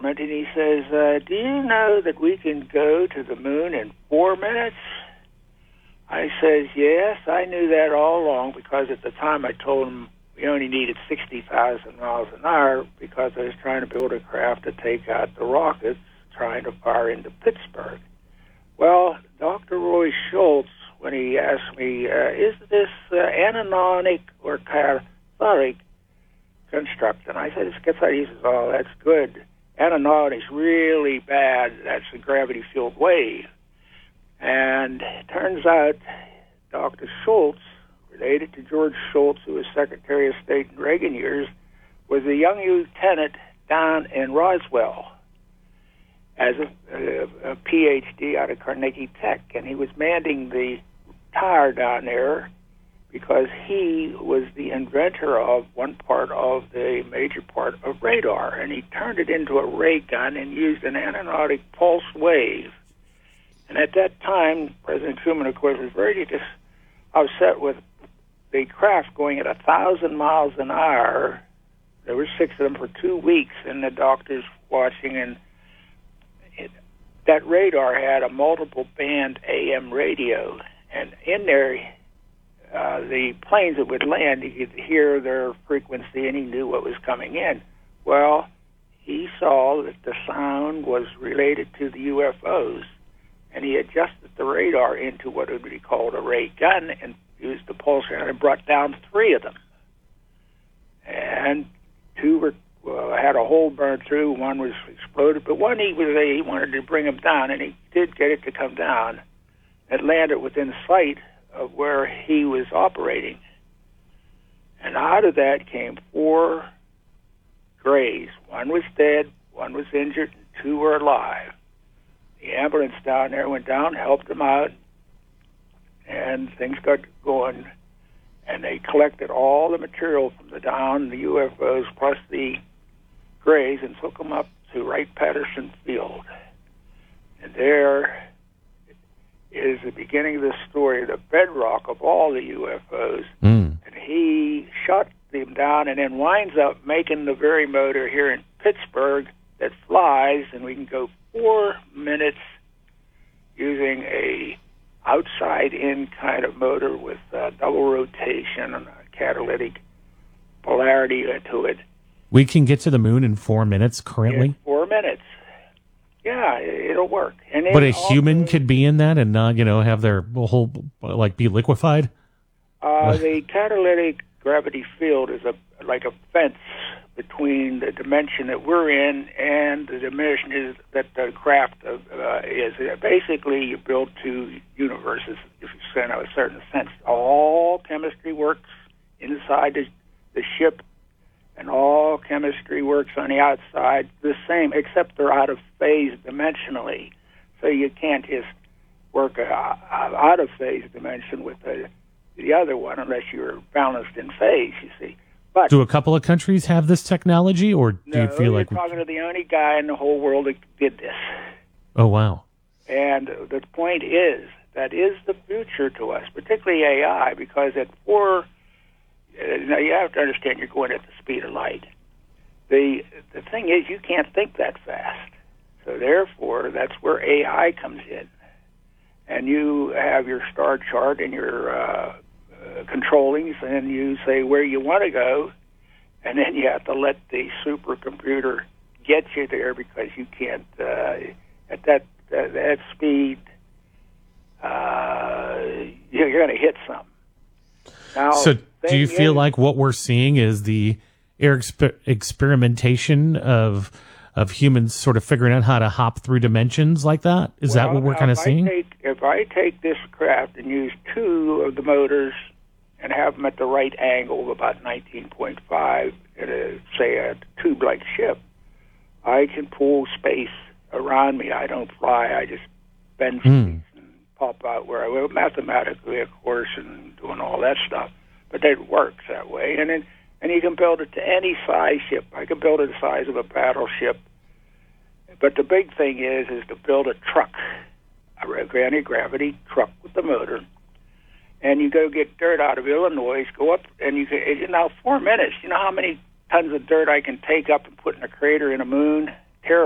experiment, and he says, do you know that we can go to the moon in 4 minutes? I says, yes, I knew that all along, because at the time I told him we only needed 60,000 miles an hour because I was trying to build a craft to take out the rockets trying to fire into Pittsburgh. Well, Dr. Roy Schultz, when he asked me, is this anononic or cathodic construct? And I said, it's cathodic. He says, oh, that's good. Anononic is really bad. That's a gravity-field wave. And it turns out Dr. Schultz, related to George Shultz, who was Secretary of State in Reagan years, was a young lieutenant down in Roswell as a PhD out of Carnegie Tech. And he was manning the tower down there because he was the inventor of one part of the major part of radar. And he turned it into a ray gun and used an anonodic pulse wave. And at that time, President Truman, of course, was very just upset with the craft going at 1,000 miles an hour. There were 6 of them for 2 weeks, and the doctors watching. And that radar had a multiple band AM radio, and in there, the planes that would land, you could hear their frequency, and he knew what was coming in. Well, he saw that the sound was related to the UFOs, and he adjusted the radar into what would be called a ray gun and used the pulse and brought down 3 of them. And 2 were had a hole burned through, 1 was exploded, but 1 he wanted to bring him down, and he did get it to come down. It landed within sight of where he was operating. And out of that came 4 grays. 1 was dead, 1 was injured, and 2 were alive. The ambulance down there went down, helped them out, and things got going. And they collected all the material from the down, the UFOs, plus the grays, and took them up to Wright-Patterson Field. And there is the beginning of the story, the bedrock of all the UFOs. And he shot them down and then winds up making the very motor here in Pittsburgh that flies, and we can go 4 minutes using a outside-in kind of motor with double rotation and a catalytic polarity to it. We can get to the moon in 4 minutes currently? In 4 minutes. Yeah, it'll work. And but a human could be in that and not, have their whole, be liquefied? The catalytic gravity field is like a fence between the dimension that we're in and the dimension that the craft is. Basically, you build 2 universes, if you say in a certain sense. All chemistry works inside the ship, and all chemistry works on the outside the same, except they're out of phase dimensionally. So you can't just work out of phase dimension with the other one unless you're balanced in phase, you see. But do a couple of countries have this technology, or do you feel like... you're talking to the only guy in the whole world that did this. Oh, wow. And the point is, that is the future to us, particularly AI, because at 4... now, you have to understand you're going at the speed of light. The thing is, you can't think that fast. So, therefore, that's where AI comes in. And you have your star chart and your controllings, and you say where you want to go, and then you have to let the supercomputer get you there because you can't, at that speed, you're going to hit something. Now, so do you feel like what we're seeing is the experimentation of humans sort of figuring out how to hop through dimensions like that? Is that what we're kind of seeing? If I take this craft and use 2 of the motors and have them at the right angle of about 19.5, say a tube-like ship, I can pull space around me. I don't fly. I just bend space and pop out where I will, mathematically, of course, and doing all that stuff. But it works that way. And you can build it to any size ship. I can build it the size of a battleship. But the big thing is to build a truck, a anti-gravity truck with the motor. And you go get dirt out of Illinois, go up, and now 4 minutes. You know how many tons of dirt I can take up and put in a crater in a moon?